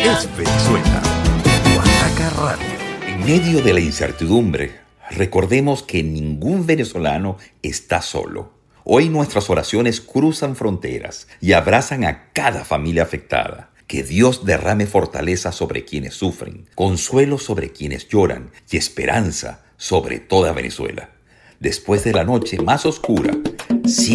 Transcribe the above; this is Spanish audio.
Es Venezuela. Guataca Radio. En medio de la incertidumbre, recordemos que ningún venezolano está solo. Hoy nuestras oraciones cruzan fronteras y abrazan a cada familia afectada. Que Dios derrame fortaleza sobre quienes sufren, consuelo sobre quienes lloran y esperanza sobre toda Venezuela. Después de la noche más oscura,